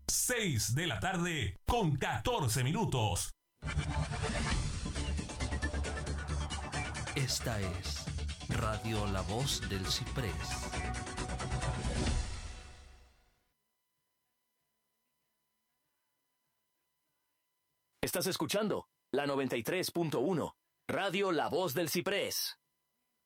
6 de la tarde con 14 minutos. Esta es Radio La Voz del Ciprés. Estás escuchando la 93.1, Radio La Voz del Ciprés.